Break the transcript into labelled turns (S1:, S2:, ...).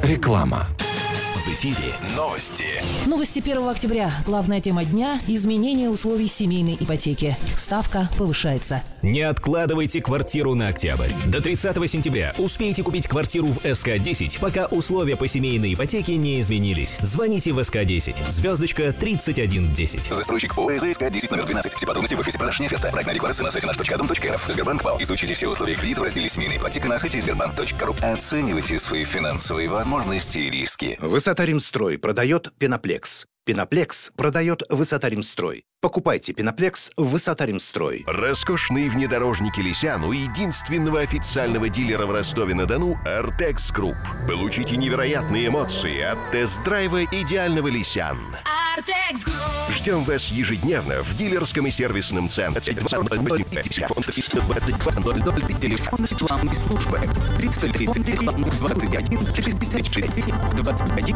S1: Реклама.
S2: В эфире новости.
S3: Новости 1 октября. Главная тема дня – изменение условий семейной ипотеки. Ставка повышается.
S2: Не откладывайте квартиру на октябрь. До 30 сентября успейте купить квартиру в СК-10, пока условия по семейной ипотеке не изменились. Звоните в СК-10, звездочка 3110.
S4: Застройщик ПО СК-10 номер 12. Все подробности в офисе продаж «Неоферта». Проектная декларация на сайте наш.дом.рф. Сбербанк ПАО. Изучите все условия кредита в разделе «Семейная ипотека» на сайте sberbank.ru. Оценивайте свои финансовые возможности и риски.
S5: Высота Римстрой продает Пеноплекс. Пеноплекс продает Высота Римстрой. Покупайте Пеноплекс в Высота Римстрой.
S6: Роскошные внедорожники Лисян у единственного официального дилера в Ростове-на-Дону Артекс Групп. Получите невероятные эмоции от тест-драйва идеального Лисян.
S7: Артекс Групп.
S6: Ждем вас ежедневно в дилерском и сервисном центре.
S8: Телефон рекламной службы 30 30 21 64 21